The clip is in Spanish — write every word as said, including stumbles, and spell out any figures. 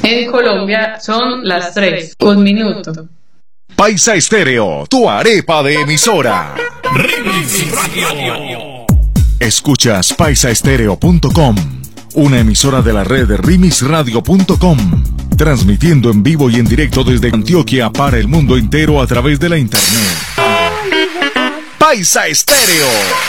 En Colombia son las tres, un minuto. Paisa Estéreo, tu arepa de emisora. Remix Radio. Escuchas paisa estéreo punto com, una emisora de la red remix radio punto com, transmitiendo en vivo y en directo desde Antioquia para el mundo entero a través de la internet. Paisa Estéreo.